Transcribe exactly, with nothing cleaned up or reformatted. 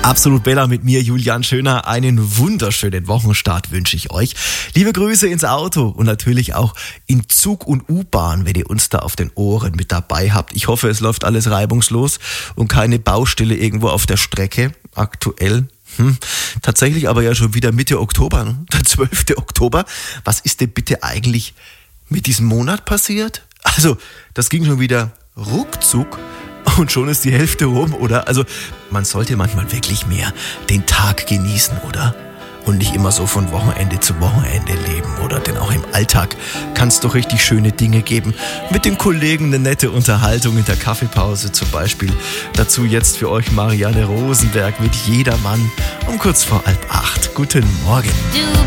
Absolut Bella mit mir, Julian Schöner. Einen wunderschönen Wochenstart wünsche ich euch. Liebe Grüße ins Auto und natürlich auch in Zug und U-Bahn, wenn ihr uns da auf den Ohren mit dabei habt. Ich hoffe, es läuft alles reibungslos und keine Baustelle irgendwo auf der Strecke aktuell. Hm. Tatsächlich aber ja schon wieder Mitte Oktober, ne? Der zwölfte Oktober. Was ist denn bitte eigentlich mit diesem Monat passiert? Also, das ging schon wieder ruckzuck. Und schon ist die Hälfte rum, oder? Also man sollte manchmal wirklich mehr den Tag genießen, oder? Und nicht immer so von Wochenende zu Wochenende leben, oder? Denn auch im Alltag kann es doch richtig schöne Dinge geben. Mit den Kollegen eine nette Unterhaltung in der Kaffeepause zum Beispiel. Dazu jetzt für euch Marianne Rosenberg mit Jedermann um kurz vor halb acht. Guten Morgen. Du